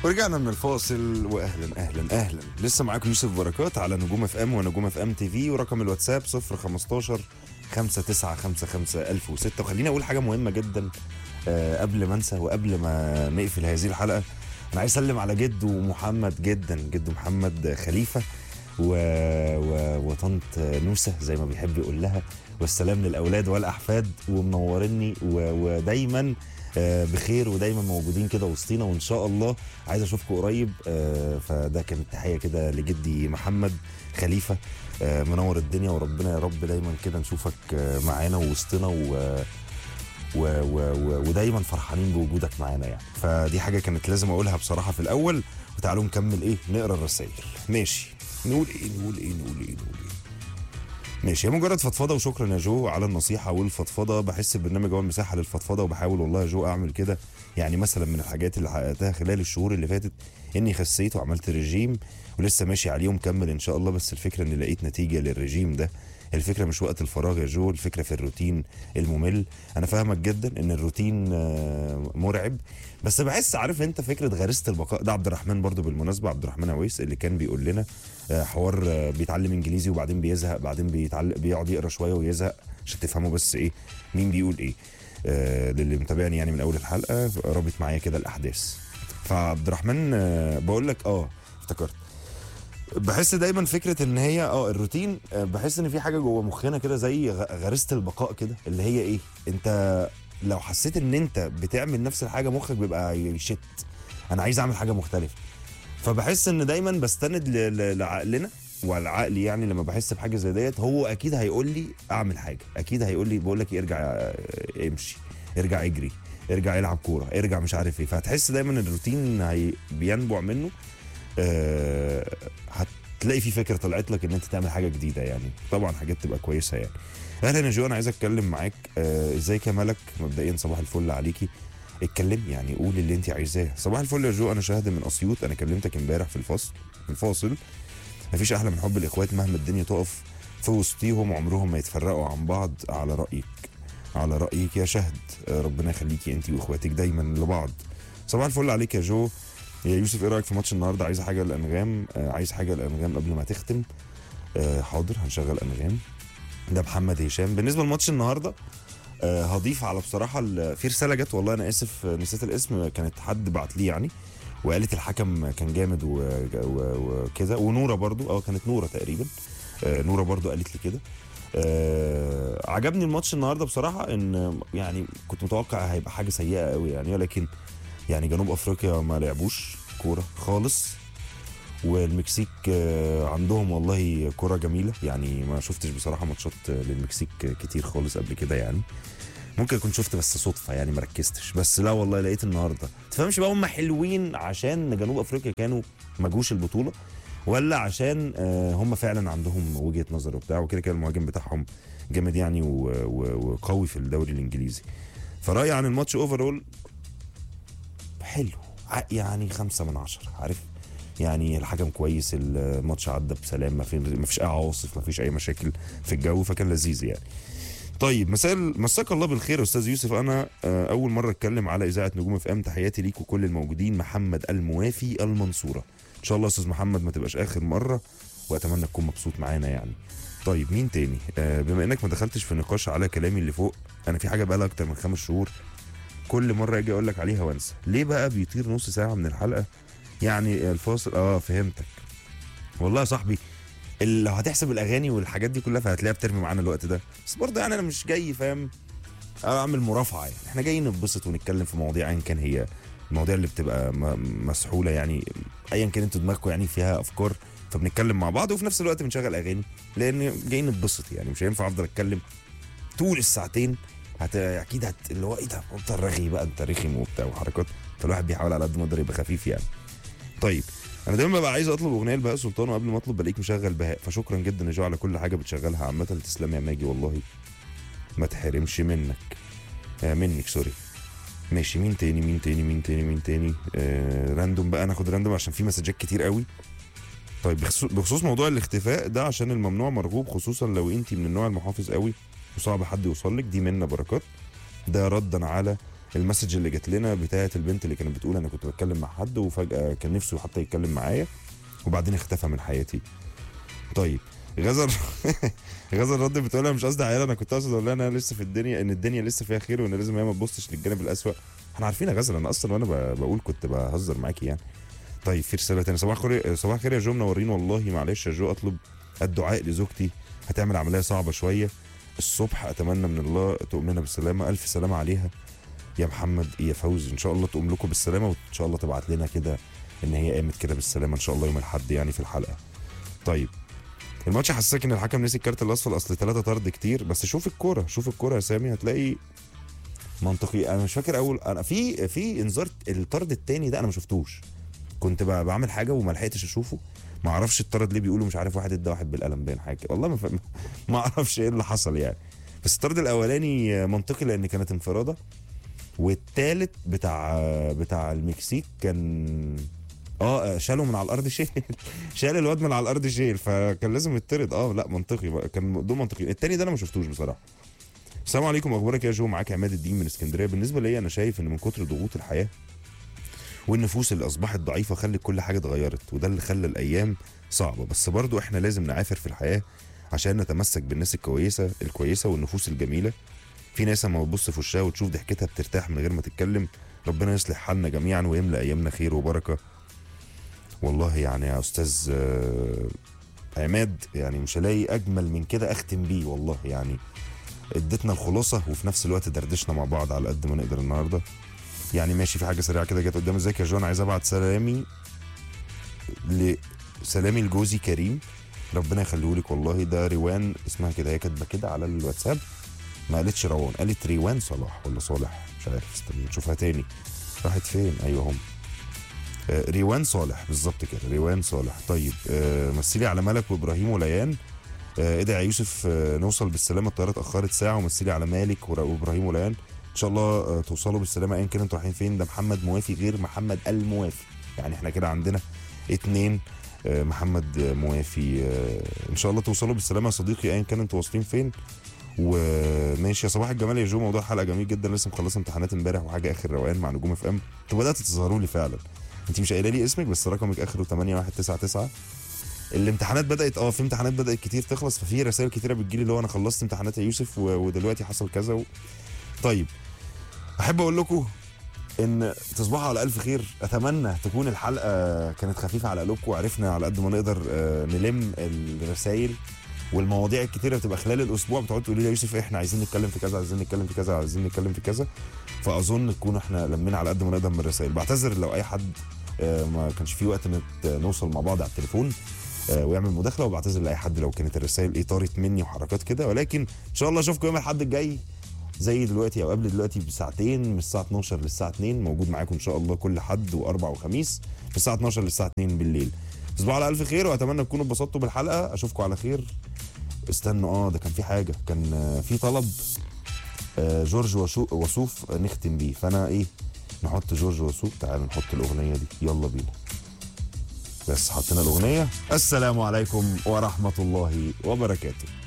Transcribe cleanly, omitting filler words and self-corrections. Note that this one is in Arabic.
ورجعنا من الفاصل، واهلا اهلا اهلا. لسه معاكم يوسف بركات على نجوم اف ام ونجوم اف ام تي في، ورقم الواتساب 015 5955 1006. وخليني اقول حاجه مهمه جدا قبل ما انسى وقبل ما نقفل هذه الحلقه. انا عايز اسلم على جده محمد، جده محمد خليفه وطنط نوسه زي ما بيحب يقول لها، والسلام للاولاد والاحفاد، ومنورني ودايما بخير ودايما موجودين كده وسطينا، وان شاء الله عايز اشوفكم قريب. فده كانت تحيه كده لجدي محمد خليفه. منور الدنيا، وربنا يا رب دايما كده نشوفك معانا ووسطنا ودايما فرحانين بوجودك معانا يعني. فدي حاجه كانت لازم اقولها بصراحه في الاول. وتعالوا نكمل نقرا الرسائل. ماشي، نقول ايه. ماشي، هي مجرد فضفضه، وشكرا يا جو على النصيحه والفضفضه. بحس البرنامج هو المساحه للفضفضه، وبحاول والله يا جو اعمل كده. يعني مثلا من الحاجات اللي حققتها خلال الشهور اللي فاتت اني خسيت وعملت رجيم، ولسه ماشي عليه ومكمل ان شاء الله. بس الفكره اني لقيت نتيجه للرجيم ده. الفكره مش وقت الفراغ يا جو، الفكره في الروتين الممل. انا فاهمك جدا ان الروتين مرعب، بس بحس عارف انت فكره غريزه البقاء. ده عبد الرحمن برضو بالمناسبه، عبد الرحمن عويس اللي كان بيقول لنا حوار بيتعلم انجليزي وبعدين بيزهق، بعدين بيقعد يقرا شويه ويزهق عشان تفهموا بس ايه مين بيقول ايه. للي متابعني يعني من اول الحلقه رابط معايا كده الاحداث. فعبد الرحمن بقول لك افتكرت. بحس دايما فكره ان هي الروتين. بحس ان في حاجه جوه مخنا كده زي غريزه البقاء كده، اللي هي ايه، انت لو حسيت ان انت بتعمل نفس الحاجه مخك بيبقى يشت، انا عايز اعمل حاجه مختلفه. فبحس ان دايما بستند لعقلنا والعقل. يعني لما بحس بحاجه زي ديت هو اكيد هيقول لي اعمل حاجه، اكيد هيقول لي بقول لك ارجع امشي، ارجع اجري، ارجع العب كوره، ارجع مش عارف ايه. فهتحس دايما الروتين بينبع منه. هتلاقي في فكره طلعت لك ان انت تعمل حاجه جديده يعني. طبعا حاجات تبقى كويسه يعني. اهلا يا جو، انا عايز اتكلم معاك. ازيك يا ملك؟ مبدئيا صباح الفل عليكي. اتكلمي يعني، قولي اللي انت عايزاه. صباح الفل يا جو، انا شاهد من اسيوط. انا كلمتك امبارح في الفاصل. مفيش احلى من حب الاخوات مهما الدنيا تقف في وسطيهم، عمرهم ما يتفرقوا عن بعض. على رايك يا شهد. ربنا يخليكي انت واخواتك دايما لبعض. صباح الفل عليك يا جو. يا يوسف، ايه رايك في ماتش النهارده؟ عايز حاجه الانغام قبل ما تختم. حاضر، هنشغل انغام. ده محمد هشام. بالنسبه لماتش النهارده هضيف على بصراحه في رساله جت، والله انا اسف نسيت الاسم، كانت حد بعت لي يعني وقالت الحكم كان جامد وكده. ونوره برضو كانت نوره تقريبا. نوره برضو قالت لي كده. عجبني الماتش النهارده بصراحه. ان يعني كنت متوقع هيبقى حاجه سيئه قوي يعني، ولكن يعني جنوب افريقيا ما لعبوش كوره خالص، والمكسيك عندهم والله كرة جميلة يعني. ما شفتش بصراحة ماتشات للمكسيك كتير خالص قبل كده يعني. ممكن اكون شفت بس صدفة يعني، ما ركزتش. بس لا والله لقيت النهارده تفهمش بقى هم حلوين عشان جنوب افريقيا كانوا ما جوش البطولة، ولا عشان هم فعلا عندهم وجهة نظر وبتاع وكده. كده المهاجم بتاعهم جامد يعني وقوي في الدوري الانجليزي. فرأيي عن الماتش اوفرول حلو يعني 5/10. عارف يعني الحكم كويس، الماتش عدى بسلام، ما فيش اي عواصف، ما فيش اي مشاكل في الجو، فكان لذيذ يعني. طيب مساك الله بالخير يا استاذ يوسف. انا اول مره اتكلم على اذاعه نجوم اف ام. تحياتي ليك وكل الموجودين. محمد الموافي المنصوره. ان شاء الله يا استاذ محمد ما تبقاش اخر مره، واتمنى تكون مبسوط معانا يعني. طيب مين تاني؟ بما انك ما دخلتش في النقاش على كلامي اللي فوق، انا في حاجه بقى لها اكتر من 5 شهور كل مره اجي اقول لك عليها وانسى. ليه بقى بيطير نص ساعه من الحلقه يعني الفاصل؟ فهمتك والله يا صاحبي. لو هتحسب الاغاني والحاجات دي كلها فهتلاقيها بترمي معانا الوقت ده. بس برضه يعني انا مش جاي فاهم اعمل مرافعه يعني. احنا جايين نتبسط ونتكلم في مواضيع ايا كان هي المواضيع اللي بتبقى مسحوله يعني، ايا كان انتوا دماغكم يعني فيها افكار، فبنتكلم مع بعض وفي نفس الوقت بنشغل اغاني، لان جايين نتبسط يعني. مش هينفع افضل اتكلم طول الساعتين. اكيد اللي هو ايه ده، انت رغي بقى، انت رخم وبتاع وحركات. فالواحد بيحاول على قد ما يقدر يبقى خفيف يعني. طيب انا دايما ببقى عايز اطلب اغنيه لبهاء سلطان، وقبل ما اطلب بلاقيك مشغل بهاء. فشكرا جدا يا جو على كل حاجه بتشغلها عامه. تسلم يا ماجي والله، ما تحرمش منك سوري. ماشي، مين تاني؟ راندوم بقى، ناخد راندوم عشان في مسجات كتير قوي. طيب بخصوص موضوع الاختفاء ده، عشان الممنوع مرغوب، خصوصا لو انت من النوع المحافظ قوي وصعب حد يوصل لك. دي منا بركات. ده ردا على المسج اللي جات لنا بتاعه البنت اللي كانت بتقول انا كنت بتكلم مع حد وفجاه كان نفسه حتى يتكلم معايا وبعدين اختفى من حياتي. طيب غزل غزل رد بتقول انا مش قصدي عيال، انا كنت قصدي اقول لها انا لسه في الدنيا، ان الدنيا لسه فيها خير، وان لازم هي ما تبصش للجانب الاسوء. احنا عارفين يا غزل، انا اصلا وانا بقول كنت بهزر معاكي يعني. طيب في رساله تانية، صباح الخير يا جو، منورين والله. معلش يا جو اطلب الدعاء لزوجتي، هتعمل عمليه صعبه شويه الصبح، اتمنى من الله تقوم لنا بالسلامه. الف سلامه عليها يا محمد يا فوزي، ان شاء الله تقوم لكم بالسلامه، وان شاء الله تبعت لنا كده ان هي قامت كده بالسلامه ان شاء الله يوم الاحد يعني في الحلقه. طيب الماتش حسسك ان الحكم نسي الكارت الاصفر؟ اصل 3 طرد كتير، بس شوف الكوره، شوف الكوره يا سامي هتلاقي منطقي. انا مش فاكر اول، انا في انذار الطرد الثاني ده انا ما شفتوش، كنت بعمل حاجه وما لحقتش اشوفه. ما اعرفش الطرد ليه بيقولوا مش عارف واحد ادى واحد بالقلم باين حاجه، والله ما اعرفش ايه اللي حصل يعني. بس الطرد الاولاني منطقي لان كانت انفراده، والثالث بتاع المكسيك كان شاله من على الارض شيل شال الواد من على الارض شيل، فكان لازم يطرد. لا منطقي بقى، كان دول منطقي. التاني ده انا ما شفتوش بصراحه. السلام عليكم، اخبارك يا جو؟ معاك عماد الدين من اسكندريه. بالنسبه لي انا شايف ان من كتر ضغوط الحياه والنفوس اللي اصبحت ضعيفه خلت كل حاجه اتغيرت، وده اللي خلى الايام صعبه. بس برضو احنا لازم نعافر في الحياه عشان نتمسك بالناس الكويسه والنفوس الجميله. في ناس اما بتبص في وشها وتشوف ضحكتها بترتاح من غير ما تتكلم. ربنا يصلح حالنا جميعا ويملى ايامنا خير وبركه. والله يعني يا استاذ عماد، يعني مش هلاقي اجمل من كده اختم بيه والله. يعني اديتنا الخلاصه وفي نفس الوقت دردشنا مع بعض على قد ما نقدر النهارده. يعني ماشي، في حاجه سريعه كده جت قدام. ازيك يا جون؟ عايز ابعت سلامي لجوزي كريم، ربنا يخليه لك. والله ده روان اسمها كده، هي كاتبه كده على الواتساب، ما قالتش روان، قالت ريوان صلاح ولا صالح مش عارف، استنى نشوفها تاني راحت فين. ايوه هم ريوان صالح بالظبط كده، ريوان صالح. طيب مثلي على ملك وابراهيم وليان. ادعي يا يوسف نوصل بالسلامه، الطياره اتاخرت ساعه. ومثلي على مالك وابراهيم وليان ان شاء الله توصلوا بالسلامه ايا كان انتوا رايحين فين. ده محمد موافي غير محمد الموافي، يعني احنا كده عندنا 2 محمد موافي. ان شاء الله توصلوا بالسلامه يا صديقي ايا كان انتوا واصلين فين. وماشي يا صباح الجمال يا جو، موضوع حلقه جميل جدا، لسه مخلص امتحانات امبارح وحاجه اخر روقان مع نجوم اف ام. انتوا بدات تظهروا لي فعلا، انت مش قايله لي اسمك بس رقمك اخره 8199. الامتحانات بدات في امتحانات بدات كتير تخلص، ففي رسائل كتيره بتجيلي اللي هو انا خلصت امتحانات يا يوسف ودلوقتي حصل كذا طيب احب اقول لكم ان تصبحوا على الف خير. اتمنى تكون الحلقه كانت خفيفه على قلوبكم، وعرفنا على قد ما نقدر نلم الرسائل والمواضيع الكتيره بتبقى خلال الاسبوع. بتقعدوا تقولوا لي يا يوسف احنا عايزين نتكلم في كذا، عايزين نتكلم في كذا، عايزين نتكلم في كذا. فاظن نكون احنا لمينا على قد ما نقدر من الرسائل. بعتذر لو اي حد ما كانش في وقت نوصل مع بعض على التليفون ويعمل مداخله، وبعتذر لاي حد لو كانت الرسائل طارت مني وحركات كده. ولكن ان شاء الله اشوفكم يوم الاحد الجاي زي دلوقتي او قبل دلوقتي بساعتين، من الساعه 12 للساعه 2 موجود معاكم ان شاء الله كل حد واربع وخميس من الساعه 12 للساعه 2 بالليل. تصبحوا على الف خير، واتمنى تكونوا اتبسطتوا بالحلقه. اشوفكم على خير. استنوا ده كان في حاجه، كان في طلب جورج وسوف نختم بيه، فانا نحط جورج وسوف. تعالوا نحط الاغنيه دي، يلا بينا. بس حطينا الاغنيه. السلام عليكم ورحمه الله وبركاته.